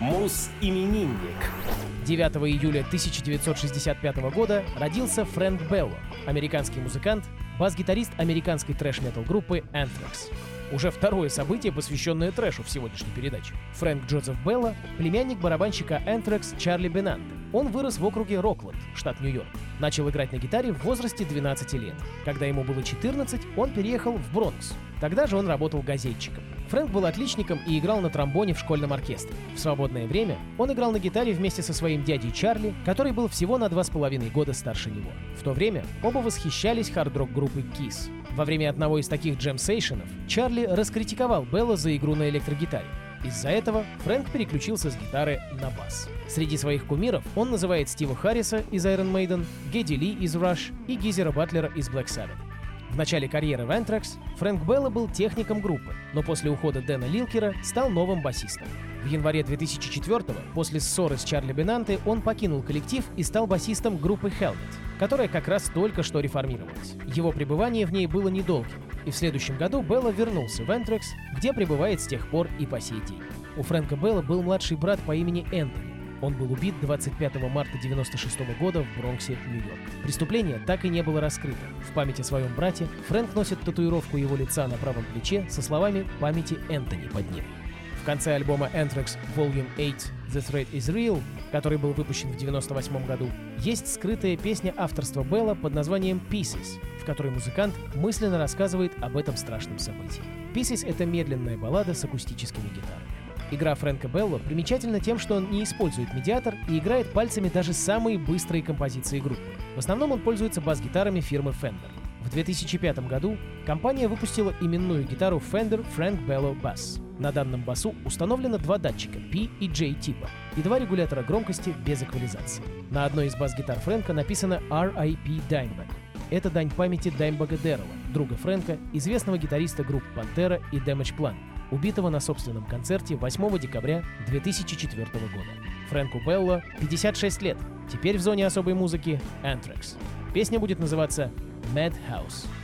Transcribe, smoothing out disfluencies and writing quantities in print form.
Мус-именинник. 9 июля 1965 года родился Фрэнк Белло, американский музыкант, бас-гитарист американской трэш-метал группы Anthrax. Уже второе событие, посвященное трэшу в сегодняшней передаче. Фрэнк Джозеф Белло — племянник барабанщика Anthrax Чарли Бенанте. Он вырос в округе Рокленд, штат Нью-Йорк. Начал играть на гитаре в возрасте 12 лет. Когда ему было 14, он переехал в Бронкс. Тогда же он работал газетчиком. Фрэнк был отличником и играл на тромбоне в школьном оркестре. В свободное время он играл на гитаре вместе со своим дядей Чарли, который был всего на 2,5 года старше него. В то время оба восхищались хард-рок-группой Kiss. Во время одного из таких джем-сейшенов Чарли раскритиковал Белло за игру на электрогитаре. Из-за этого Фрэнк переключился с гитары на бас. Среди своих кумиров он называет Стива Харриса из Iron Maiden, Гедди Ли из Rush и Гизера Батлера из Black Sabbath. В начале карьеры в Anthrax Фрэнк Белло был техником группы, но после ухода Дэна Лилкера стал новым басистом. В январе 2004-го, после ссоры с Чарли Бенанте, он покинул коллектив и стал басистом группы Helmet, которая как раз только что реформировалась. Его пребывание в ней было недолгим, и в следующем году Белло вернулся в Anthrax, где пребывает с тех пор и по сей день. У Фрэнка Белло был младший брат по имени Энтони. Он был убит 25 марта 1996 года в Бронксе, Нью-Йорк. Преступление так и не было раскрыто. В память о своем брате Фрэнк носит татуировку его лица на правом плече со словами «Памяти Энтони» под ним. В конце альбома Anthrax Volume 8 The Threat Is Real, который был выпущен в 1998 году, есть скрытая песня авторства Белло под названием Pieces, в которой музыкант мысленно рассказывает об этом страшном событии. Pieces — это медленная баллада с акустическими гитарами. Игра Фрэнка Белло примечательна тем, что он не использует медиатор и играет пальцами даже самые быстрые композиции группы. В основном он пользуется бас-гитарами фирмы Fender. В 2005 году компания выпустила именную гитару Fender Frank Bello Bass. На данном басу установлено два датчика P и J типа и два регулятора громкости без эквализации. На одной из бас-гитар Фрэнка написано R.I.P. Dimebag. Это дань памяти Даймбага Дэррелла, друга Фрэнка, известного гитариста групп Pantera и Damage Plan, убитого на собственном концерте 8 декабря 2004 года. Фрэнку Белло 56 лет. Теперь в зоне особой музыки Anthrax. Песня будет называться Madhouse.